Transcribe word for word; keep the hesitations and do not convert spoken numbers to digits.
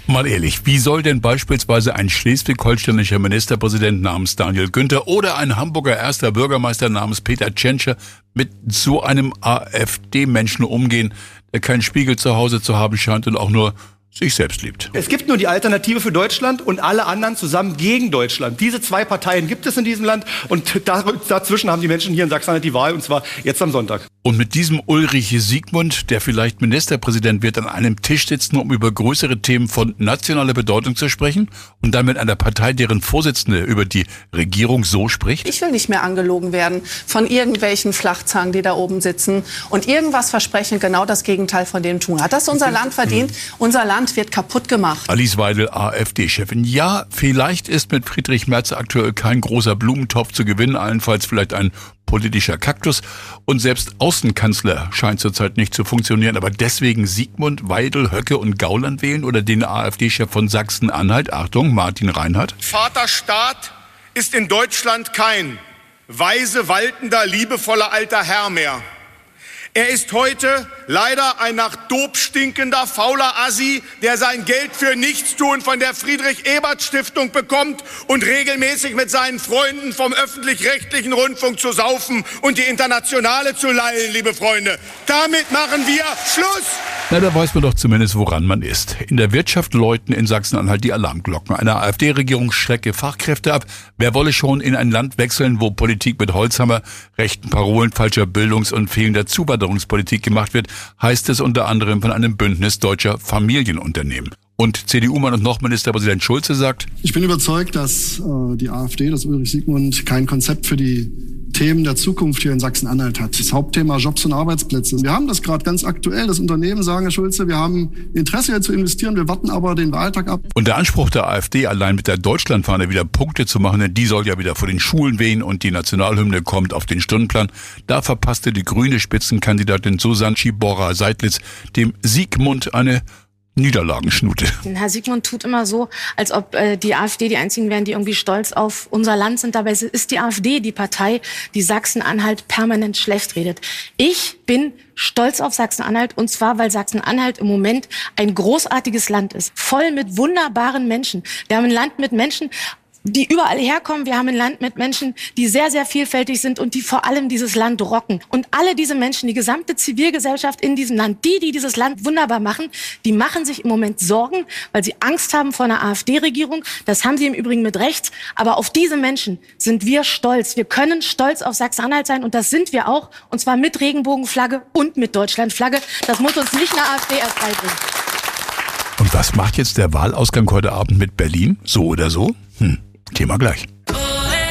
Mal ehrlich, wie soll denn beispielsweise ein schleswig-holsteinischer Ministerpräsident namens Daniel Günther oder ein Hamburger erster Bürgermeister namens Peter Tschentscher mit so einem AfD-Menschen umgehen, der keinen Spiegel zu Hause zu haben scheint und auch nur sich selbst liebt? Es gibt nur die Alternative für Deutschland und alle anderen zusammen gegen Deutschland. Diese zwei Parteien gibt es in diesem Land und dazwischen haben die Menschen hier in Sachsen-Anhalt die Wahl, und zwar jetzt am Sonntag. Und mit diesem Ulrich Siegmund, der vielleicht Ministerpräsident wird, an einem Tisch sitzen, um über größere Themen von nationaler Bedeutung zu sprechen und dann mit einer Partei, deren Vorsitzende über die Regierung so spricht? Ich will nicht mehr angelogen werden von irgendwelchen Flachzangen, die da oben sitzen und irgendwas versprechen, genau das Gegenteil von dem tun. Hat das unser Land verdient? Unser Land wird kaputt gemacht. Alice Weidel, AfD-Chefin. Ja, vielleicht ist mit Friedrich Merz aktuell kein großer Blumentopf zu gewinnen, allenfalls vielleicht ein politischer Kaktus. Und selbst Außenkanzler scheint zurzeit nicht zu funktionieren. Aber deswegen Siegmund, Weidel, Höcke und Gauland wählen oder den AfD-Chef von Sachsen-Anhalt, Achtung, Martin Reinhardt? Vaterstaat ist in Deutschland kein weise, waltender, liebevoller alter Herr mehr. Er ist heute leider ein nach Dope stinkender, fauler Assi, der sein Geld für Nichtstun von der Friedrich-Ebert-Stiftung bekommt und regelmäßig mit seinen Freunden vom öffentlich-rechtlichen Rundfunk zu saufen und die Internationale zu lallen, liebe Freunde. Damit machen wir Schluss! Na, da weiß man doch zumindest, woran man ist. In der Wirtschaft läuten in Sachsen-Anhalt die Alarmglocken. Eine AfD-Regierung schrecke Fachkräfte ab. Wer wolle schon in ein Land wechseln, wo Politik mit Holzhammer, rechten Parolen, falscher Bildungs- und fehlender Zuwanderungspolitik gemacht wird, heißt es unter anderem von einem Bündnis deutscher Familienunternehmen. Und C D U-Mann und noch Ministerpräsident Schulze sagt: Ich bin überzeugt, dass äh, die AfD, dass Ulrich Siegmund kein Konzept für die Themen der Zukunft hier in Sachsen-Anhalt hat. Das Hauptthema Jobs und Arbeitsplätze. Wir haben das gerade ganz aktuell. Das Unternehmen sagen, Herr Schulze, wir haben Interesse hier zu investieren, wir warten aber den Wahltag ab. Und der Anspruch der AfD, allein mit der Deutschlandfahne wieder Punkte zu machen, denn die soll ja wieder vor den Schulen wehen und die Nationalhymne kommt auf den Stundenplan. Da verpasste die grüne Spitzenkandidatin Susanne Schiborra-Seidlitz dem Siegmund eine Niederlagenschnute. Herr Siegmund tut immer so, als ob äh, die AfD die einzigen wären, die irgendwie stolz auf unser Land sind. Dabei ist die AfD die Partei, die Sachsen-Anhalt permanent schlecht redet. Ich bin stolz auf Sachsen-Anhalt, und zwar, weil Sachsen-Anhalt im Moment ein großartiges Land ist. Voll mit wunderbaren Menschen. Wir haben ein Land mit Menschen, die überall herkommen. Wir haben ein Land mit Menschen, die sehr, sehr vielfältig sind und die vor allem dieses Land rocken. Und alle diese Menschen, die gesamte Zivilgesellschaft in diesem Land, die, die dieses Land wunderbar machen, die machen sich im Moment Sorgen, weil sie Angst haben vor einer AfD-Regierung. Das haben sie im Übrigen mit Recht. Aber auf diese Menschen sind wir stolz. Wir können stolz auf Sachsen-Anhalt sein, und das sind wir auch. Und zwar mit Regenbogenflagge und mit Deutschlandflagge. Das muss uns nicht eine AfD erst beibringen. Und was macht jetzt der Wahlausgang heute Abend mit Berlin? So oder so? Hm, Thema gleich.